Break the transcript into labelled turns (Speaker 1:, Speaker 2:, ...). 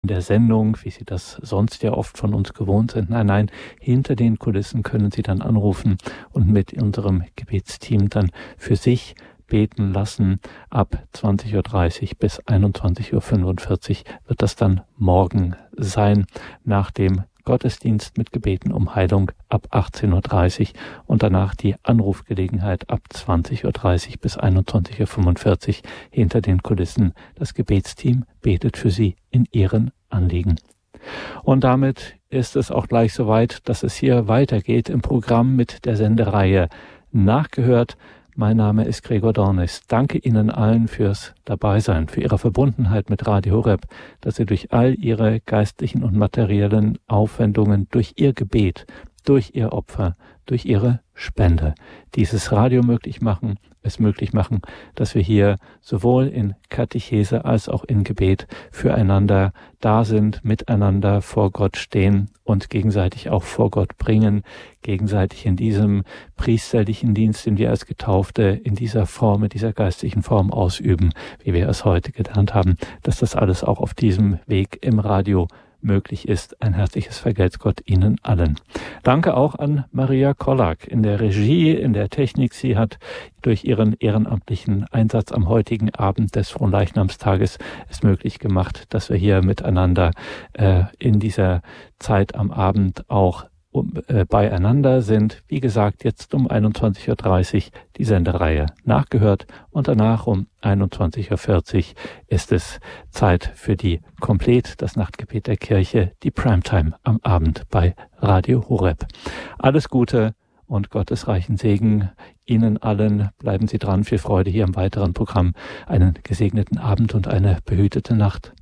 Speaker 1: der Sendung, wie Sie das sonst ja oft von uns gewohnt sind. Nein, hinter den Kulissen können Sie dann anrufen und mit unserem Gebetsteam dann für sich beten lassen. Ab 20.30 Uhr bis 21.45 Uhr wird das dann morgen sein, nach dem Gottesdienst mit Gebeten um Heilung ab 18.30 Uhr und danach die Anrufgelegenheit ab 20.30 Uhr bis 21.45 Uhr hinter den Kulissen. Das Gebetsteam betet für Sie in Ihren Anliegen. Und damit ist es auch gleich soweit, dass es hier weitergeht im Programm mit der Sendereihe Nachgehört. Mein Name ist Gregor Dornis. Danke Ihnen allen fürs Dabeisein, für Ihre Verbundenheit mit Radio Horeb, dass Sie durch all Ihre geistlichen und materiellen Aufwendungen, durch Ihr Gebet, durch Ihr Opfer, durch Ihre Spende dieses Radio möglich machen, dass wir hier sowohl in Katechese als auch in Gebet füreinander da sind, miteinander vor Gott stehen und gegenseitig auch vor Gott bringen, gegenseitig in diesem priesterlichen Dienst, den wir als Getaufte in dieser Form, in dieser geistlichen Form ausüben, wie wir es heute gelernt haben, dass das alles auch auf diesem Weg im Radio möglich ist. Ein herzliches Vergelt's Gott Ihnen allen. Danke auch an Maria Kollak in der Regie, in der Technik. Sie hat durch ihren ehrenamtlichen Einsatz am heutigen Abend des Fronleichnamstages es möglich gemacht, dass wir hier miteinander in dieser Zeit am Abend auch beieinander sind. Wie gesagt, jetzt um 21.30 Uhr die Sendereihe Nachgehört und danach um 21.40 Uhr ist es Zeit für die Komplet, das Nachtgebet der Kirche, die Primetime am Abend bei Radio Horeb. Alles Gute und Gottes reichen Segen Ihnen allen. Bleiben Sie dran, viel Freude hier im weiteren Programm. Einen gesegneten Abend und eine behütete Nacht.